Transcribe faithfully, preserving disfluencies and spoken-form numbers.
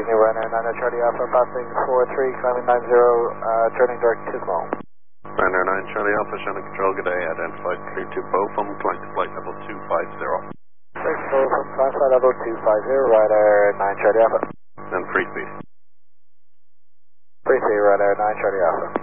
New Ryanair nine Charlie Alpha, passing four three, climbing nine zero, uh, turning direct Tismo. Ryanair nine Charlie Alpha, Shannon Control, good day, identified clear to Beaufort, climb to flight level two five zero. Clear to Beaufort, climb flight level two five zero, Ryanair nine Charlie Alpha. And free speed. Free speed, Ryanair nine Charlie Alpha.